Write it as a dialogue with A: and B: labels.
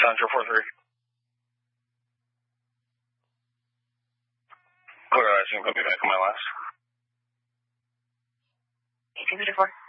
A: Challenger 43. Clear, I assume I'll be back on my last.
B: Jupiter 4.